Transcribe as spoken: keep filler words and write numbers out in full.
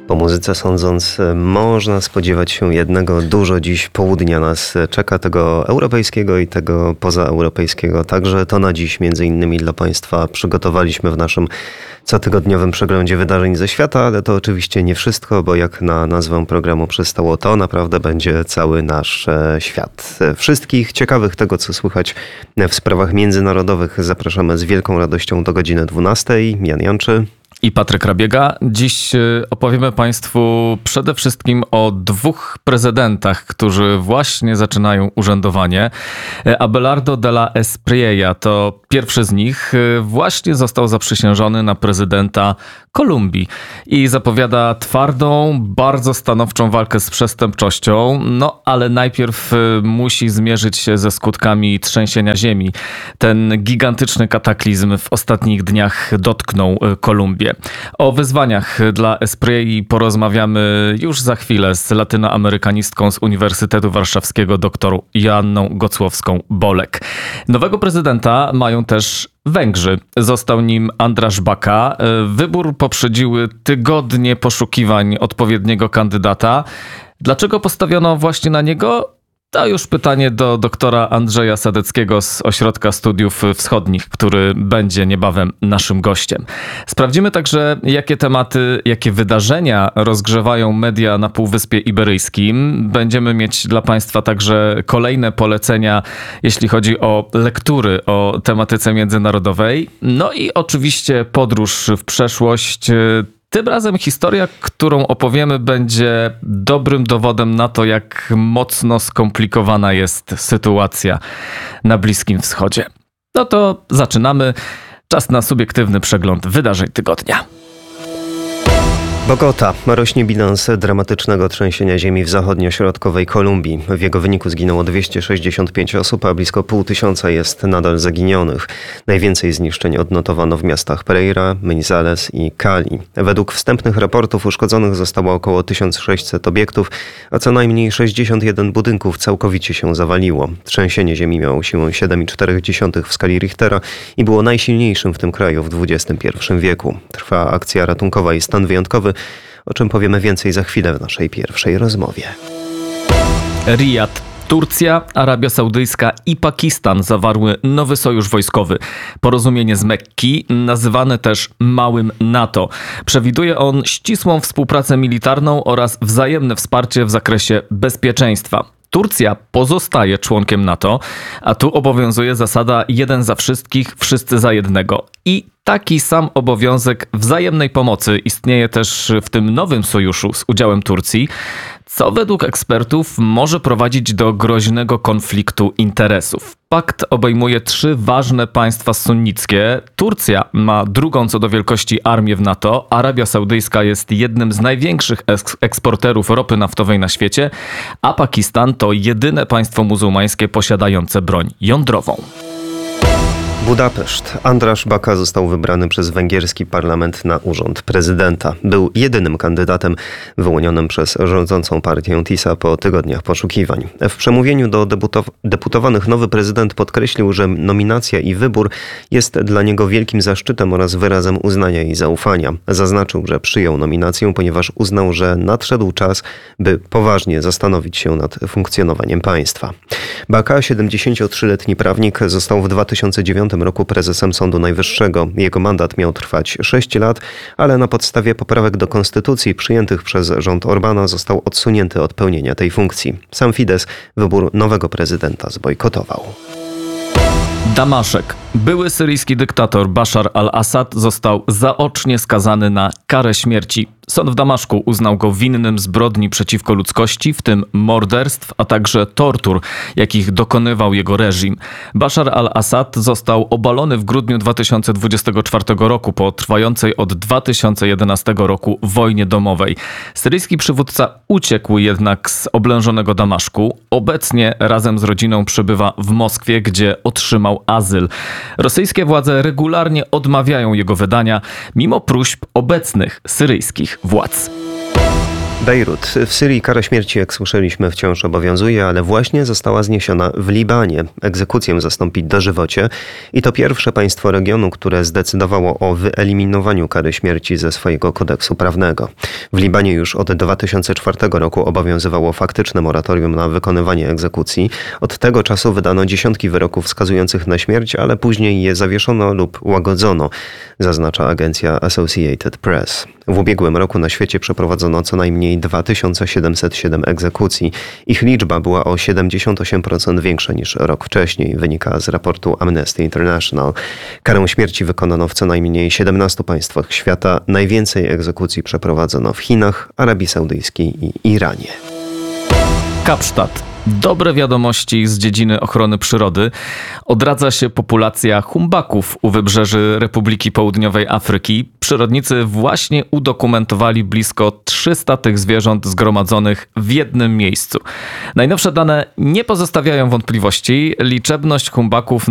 Po muzyce sądząc, można spodziewać się jednego. Dużo dziś południa nas czeka, tego europejskiego i tego pozaeuropejskiego. Także to na dziś między innymi dla Państwa przygotowaliśmy w naszym cotygodniowym przeglądzie wydarzeń ze świata, ale to oczywiście nie wszystko, bo jak na nazwę programu przystało, to naprawdę będzie cały nasz świat. Wszystkich ciekawych tego, co słychać w sprawach międzynarodowych, zapraszamy z wielką radością do godziny dwunastej. Jan Janczy i Patryk Rabiega. Dziś opowiemy Państwu przede wszystkim o dwóch prezydentach, którzy właśnie zaczynają urzędowanie. Abelardo de la Espriella to pierwszy z nich. Właśnie został zaprzysiężony na prezydenta Kolumbii i zapowiada twardą, bardzo stanowczą walkę z przestępczością. No, ale najpierw musi zmierzyć się ze skutkami trzęsienia ziemi. Ten gigantyczny kataklizm w ostatnich dniach dotknął Kolumbię. O wyzwaniach dla Esprielli porozmawiamy już za chwilę z latynoamerykanistką z Uniwersytetu Warszawskiego, dr Joanną Gocłowską-Bolek. Nowego prezydenta mają też Węgrzy. Został nim András Baka. Wybór poprzedziły tygodnie poszukiwań odpowiedniego kandydata. Dlaczego postawiono właśnie na niego? To już pytanie do doktora Andrzeja Sadeckiego z Ośrodka Studiów Wschodnich, który będzie niebawem naszym gościem. Sprawdzimy także, jakie tematy, jakie wydarzenia rozgrzewają media na Półwyspie Iberyjskim. Będziemy mieć dla Państwa także kolejne polecenia, jeśli chodzi o lektury o tematyce międzynarodowej. No i oczywiście podróż w przeszłość. Tym razem historia, którą opowiemy, będzie dobrym dowodem na to, jak mocno skomplikowana jest sytuacja na Bliskim Wschodzie. No to zaczynamy. Czas na subiektywny przegląd wydarzeń tygodnia. Bogota. Rośnie bilans dramatycznego trzęsienia ziemi w zachodnio-środkowej Kolumbii. W jego wyniku zginęło dwieście sześćdziesiąt pięć osób, a blisko pół tysiąca jest nadal zaginionych. Najwięcej zniszczeń odnotowano w miastach Pereira, Manizales i Cali. Według wstępnych raportów uszkodzonych zostało około tysiąc sześćset obiektów, a co najmniej sześćdziesiąt jeden budynków całkowicie się zawaliło. Trzęsienie ziemi miało siłę siedem przecinek cztery w skali Richtera i było najsilniejszym w tym kraju w dwudziestym pierwszym wieku. Trwa akcja ratunkowa i stan wyjątkowy, o czym powiemy więcej za chwilę w naszej pierwszej rozmowie. Rijad. Turcja, Arabia Saudyjska i Pakistan zawarły nowy sojusz wojskowy. Porozumienie z Mekki, nazywane też Małym NATO. Przewiduje on ścisłą współpracę militarną oraz wzajemne wsparcie w zakresie bezpieczeństwa. Turcja pozostaje członkiem NATO, a tu obowiązuje zasada jeden za wszystkich, wszyscy za jednego. I taki sam obowiązek wzajemnej pomocy istnieje też w tym nowym sojuszu z udziałem Turcji, co według ekspertów może prowadzić do groźnego konfliktu interesów. Pakt obejmuje trzy ważne państwa sunnickie. Turcja ma drugą co do wielkości armię w NATO. Arabia Saudyjska jest jednym z największych eks- eksporterów ropy naftowej na świecie, a Pakistan to jedyne państwo muzułmańskie posiadające broń jądrową. Budapeszt. András Baka został wybrany przez węgierski parlament na urząd prezydenta. Był jedynym kandydatem wyłonionym przez rządzącą partię TISA po tygodniach poszukiwań. W przemówieniu do deputow- deputowanych nowy prezydent podkreślił, że nominacja i wybór jest dla niego wielkim zaszczytem oraz wyrazem uznania i zaufania. Zaznaczył, że przyjął nominację, ponieważ uznał, że nadszedł czas, by poważnie zastanowić się nad funkcjonowaniem państwa. Baka, siedemdziesięciotrzyletni prawnik, został w dwa tysiące dziewiątym roku prezesem Sądu Najwyższego. Jego mandat miał trwać sześć lat, ale na podstawie poprawek do konstytucji przyjętych przez rząd Orbana został odsunięty od pełnienia tej funkcji. Sam Fidesz wybór nowego prezydenta zbojkotował. Damaszek. Były syryjski dyktator Bashar al-Assad został zaocznie skazany na karę śmierci. Sąd w Damaszku uznał go winnym zbrodni przeciwko ludzkości, w tym morderstw, a także tortur, jakich dokonywał jego reżim. Bashar al-Assad został obalony w grudniu dwa tysiące dwudziestego czwartego roku po trwającej od dwa tysiące jedenastego roku wojnie domowej. Syryjski przywódca uciekł jednak z oblężonego Damaszku. Obecnie razem z rodziną przebywa w Moskwie, gdzie otrzymał azyl. Rosyjskie władze regularnie odmawiają jego wydania, mimo próśb obecnych syryjskich władz. Bejrut. W Syrii kara śmierci, jak słyszeliśmy, wciąż obowiązuje, ale właśnie została zniesiona w Libanie. Egzekucję zastąpi dożywocie i to pierwsze państwo regionu, które zdecydowało o wyeliminowaniu kary śmierci ze swojego kodeksu prawnego. W Libanie już od dwa tysiące czwartego roku obowiązywało faktyczne moratorium na wykonywanie egzekucji. Od tego czasu wydano dziesiątki wyroków wskazujących na śmierć, ale później je zawieszono lub łagodzono, zaznacza agencja Associated Press. W ubiegłym roku na świecie przeprowadzono co najmniej dwa tysiące siedemset siedem egzekucji. Ich liczba była o siedemdziesiąt osiem procent większa niż rok wcześniej, wynika z raportu Amnesty International. Karę śmierci wykonano w co najmniej siedemnastu państwach świata. Najwięcej egzekucji przeprowadzono w Chinach, Arabii Saudyjskiej i Iranie. Kapsztad. Dobre wiadomości z dziedziny ochrony przyrody. Odradza się populacja humbaków u wybrzeży Republiki Południowej Afryki. Przyrodnicy właśnie udokumentowali blisko trzysta tych zwierząt zgromadzonych w jednym miejscu. Najnowsze dane nie pozostawiają wątpliwości. Liczebność humbaków